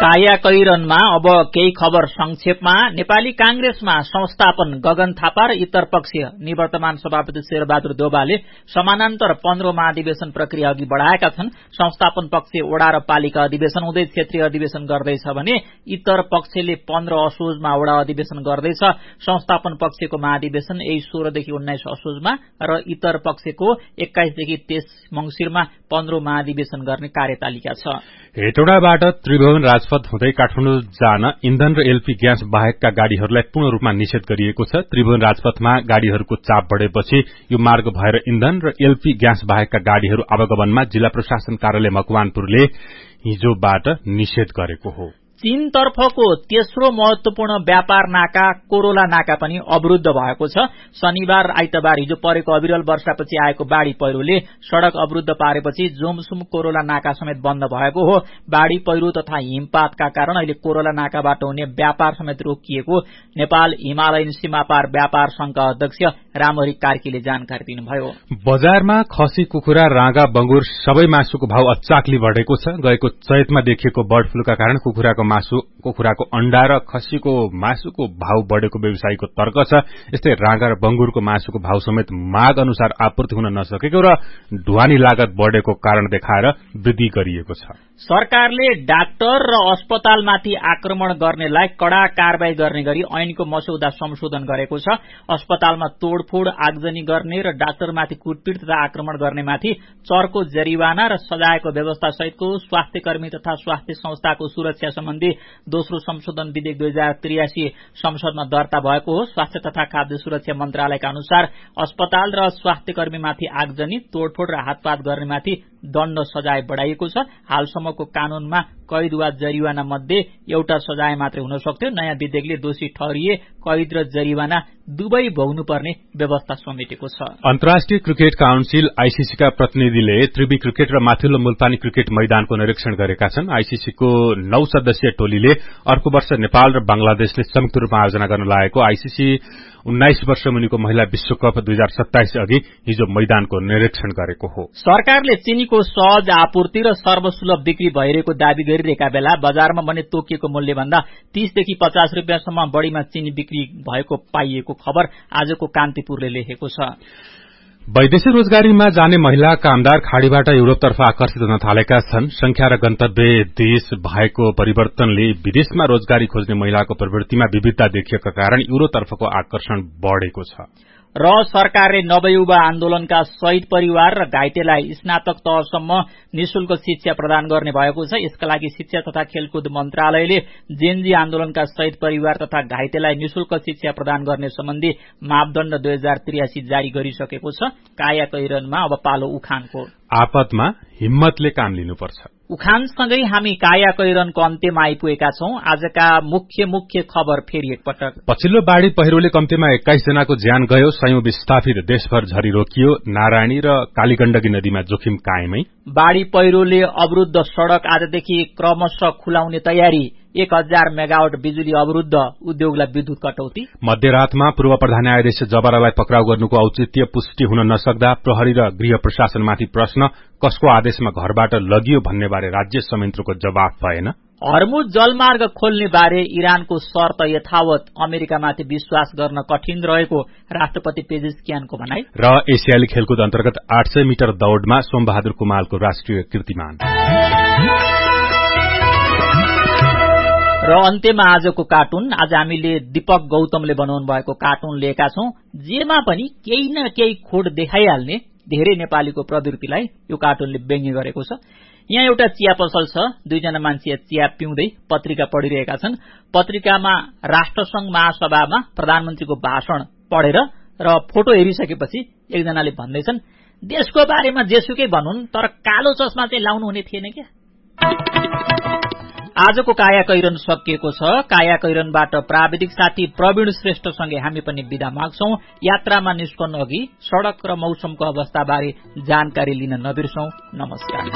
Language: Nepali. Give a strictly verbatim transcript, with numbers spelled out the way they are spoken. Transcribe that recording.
काया कैरनमा अब केही खबर संक्षेपमा। नेपाली कांग्रेसमा संस्थापन गगन थापा र इतर पक्षीय निवर्तमान सभापति शेरबहादुर देउवाले समानान्तर पन्ध्रौं महाधिवेशन प्रक्रिया अघि बढ़ाएका छन्। संस्थापन पक्ष वडा र पालिका अधिवेशन हुँदै क्षेत्रीय अधिवेशन गर्दैछ भने इतर पक्षले पन्ध्र असोजमा वडा अधिवेशन गर्दैछ। संस्थापन पक्षको महाधिवेशन यही सोह्रदेखि उन्नाइस असोजमा र इतर पक्षको एक्काइसदेखि तेइस मंसिरमा पन्ध्रौं महाधिवेशन गर्ने कार्यतालिका छ। हेटौडाबाट त्रिभुवन राजपथ हुँदै काठमाडौँ जान इन्धन र एलपी ग्यास बाहेकका गाड़ीहरूलाई पूर्ण रूपमा निषेध गरिएको छ। त्रिभुवन राजपथमा गाड़ीहरूको चाप बढ़ेपछि यो मार्ग भएर इन्धन र एलपी ग्यास बाहेकका गाड़ीहरू आवागमनमा जिल्ला प्रशासन कार्यालय मकवानपुरले हिजोबाट निषेध गरेको हो। चीन तर्फको तेस्रो महत्वपूर्ण व्यापार नाका कोरोला नाका पनि अवरुद्ध भएको छ। शनिबार आइतबार हिजो परेको अविरल वर्षापछि आएको बाढ़ी पहिरोले सड़क अवरुद्ध पारेपछि जोमसुम कोरोला नाका समेत बन्द भएको हो। बाढ़ी पहिरो तथा हिमपातका कारण अहिले कोरोला नाकाबाट हुने व्यापार समेत रोकिएको नेपाल हिमालयन सीमापार व्यापार संघका अध्यक्ष रामहरि कार्कीले जानकारी दिनुभयो। बजारमा खसी, कुखुरा, राँगा, बंगुर सबै मासुको भाव अचाकली बढ़ेको छ। गएको चैतमा देखिएको बर्ड फ्लूका कारण कुखुराको मासु, कुखुराको अण्डा र खसीको मासुको भाव बढ़ेको व्यवसायीको तर्क छ। यस्तै राँगा र बंगुरको मासुको भाव समेत माग अनुसार आपूर्ति हुन नसकेको र ढुवानी लागत बढ़ेको कारण देखाएर वृद्धि गरिएको छ। सरकारले डाक्टर र अस्पतालमाथि आक्रमण गर्नेलाई कड़ा कारवाही गर्ने गरी ऐनको मस्यौदा संशोधन गरेको छ। अस्पतालमा तोडफोड, आगजनी गर्ने र डाक्टरमाथि कुटपिट तथा आक्रमण गर्नेमाथि चर्को जरिवाना र सजायको व्यवस्था सहितको स्वास्थ्यकर्मी तथा स्वास्थ्य संस्थाको सुरक्षा सम्बन्धी दोस्रो संशोधन विधेयक दुई हजार त्रियासी संसदमा दर्ता भएको हो। स्वास्थ्य तथा खाद्य सुरक्षा मन्त्रालयका अनुसार अस्पताल र स्वास्थ्यकर्मीमाथि आगजनी, तोडफोड र हातपात गर्नेमाथि दण्ड सजाय बढ़ाइएको छ। हालसम्मको कानूनमा कैद वा जरिवाना मध्ये एउटा सजाय मात्रै हुन सक्थ्यो। नयाँ विधेयकले दोषी ठहरिए कैद र जरिवाना दुवै भोग्नुपर्ने व्यवस्था समेटेको छ। अन्तर्राष्ट्रिय क्रिकेट काउन्सिल आईसीसीका प्रतिनिधिले त्रिवी क्रिकेट र माथिल्लो मुलपानी क्रिकेट मैदानको निरीक्षण गरेका छन्। आईसीसीको नौ सदस्यीय टोलीले अर्को वर्ष नेपाल र बंगलादेशले संयुक्त रूपमा आयोजना गर्न लागेको आईसीसी उन्नाइस वर्ष मुनिको महिला विश्वकप दुई हजार सत्ताइस अघि हिजो मैदानको निरीक्षण गरेको हो। सरकारले चिनीको सहज आपूर्ति र सर्वसुलभ बिक्री भइरहेको दावी गरिरहेका बेला बजारमा भने तोकिएको मूल्यभन्दा तीसदेखि पचास रुपियाँसम्म बढ़ीमा चिनी बिक्री भएको पाइएको खबर आजको कान्तिपुरले लेखेको छ। वैदेशिक रोजगारीमा जाने महिला कामदार खाड़ीबाट युरोपतर्फ आकर्षित हुन थालेका छन्। संख्या र गन्तव्य देश भएको परिवर्तनले विदेशमा रोजगारी खोज्ने महिलाको प्रवृत्तिमा विविधता देखिएका कारण युरोपतर्फको आकर्षण बढ़ेको छ। र सरकारले नवयुवा आन्दोलनका शहीद परिवार र घाइतेलाई स्नातक तहसम्म निशुल्क शिक्षा प्रदान गर्ने भएको छ। यसका लागि शिक्षा तथा खेलकुद मन्त्रालयले जेनजी आन्दोलनका शहीद परिवार तथा घाइतेलाई निशुल्क शिक्षा प्रदान गर्ने सम्बन्धी मापदण्ड दुई हजार त्रियासी जारी गरिसकेको छ। काया कैरनमा अब पालो उखानको। आपतमा हिम्मतले काम लिनुपर्छ। उखानसँगै हामी काया कैरनको अन्त्यमा आइपुगेका छौं। आजका मुख्य मुख्य खबर फेरि एकपटक। पछिल्लो बाढ़ी पहिरोले कम्तीमा एक्काइस जनाको ज्यान गयो, सयौं विस्थापित, देशभर झरी रोकियो, नारायणी र कालीगण्डकी नदीमा जोखिम कायमै। बाढ़ी पहिरोले अवरुद्ध सड़क आजदेखि क्रमशः खुलाउने तयारी। एक हजार मेगावाट बिजुली अवरुद्ध, उद्योगलाई विद्युत कटौती। मध्यरातमा पूर्व प्रधान न्यायाधीश जबरालाई पक्राउ गर्नुको औचित्य पुष्टि हुन नसक्दा प्रहरी र गृह प्रशासनमाथि प्रश्न, कसको आदेशमा घरबाट लगियो भन्नेबारे राज्य संयन्त्रको जवाफ भएन। हर्मुज जलमार्ग खोल्ने बारे इरानको शर्त यथावत, अमेरिकामाथि विश्वास गर्न कठिन रहेको राष्ट्रपति पेजेस्कियानको भनाई। र एसियाली खेलकुद अन्तर्गत आठ सय मिटर दौड़मा सोमबहादुर कुमालको राष्ट्रिय कीर्तिमान। र अन्त्यमा आजको कार्टुन। आज हामीले दीपक गौतमले बनाउनु भएको कार्टुन लिएका छौं, जेमा पनि केही न केही खोट देखाइहाल्ने धेरै नेपालीको प्रवृत्तिलाई यो कार्टुनले व्यङ्ग्य गरेको छ। यहाँ एउटा चिया पसल छ, दुईजना मान्छे चिया पिउँदै पत्रिका पढिरहेका छन्। पत्रिकामा राष्ट्रसंघ महासभामा प्रधानमन्त्रीको भाषण पढेर र फोटो हेरिसकेपछि एकजनाले भन्दैछन्, देशको बारेमा जेसुकै भनुन् तर कालो चस्मा चाहिँ लाउनु हुने थिएन क्या। आजको काया कैरन सकिएको छ। काया कैरनबाट प्राविधिक साथी प्रवीण श्रेष्ठसँगै हामी पनि बिदा माग्छौं। यात्रामा निस्कनु अघि सड़क र मौसमको अवस्थाबारे जानकारी लिन नबिर्सौं। नमस्कार।